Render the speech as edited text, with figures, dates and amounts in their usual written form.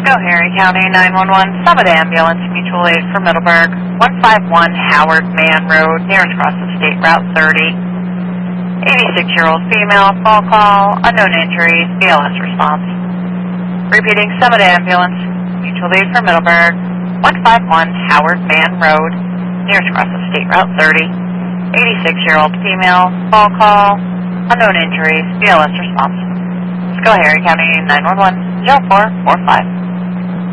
Schoharie County 911, Summit Ambulance, Mutual Aid for Middleburg, 151 Howard Mann Road, nearest cross of State Route 30. 86-year-old female, phone call, unknown injuries, BLS response. Repeating, Summit Ambulance, Mutual Aid for Middleburg, 151 Howard Mann Road, nearest cross of State Route 30. 86-year-old female, phone call, unknown injuries, BLS response. Schoharie County 911, 0445.